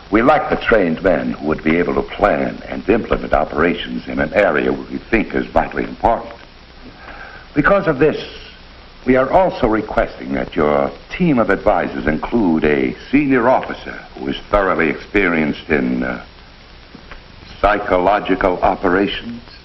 We lack the trained men who would be able to plan and implement operations in an area we think is vitally important. Because of this, we are also requesting that your team of advisors include a senior officer who is thoroughly experienced in psychological operations,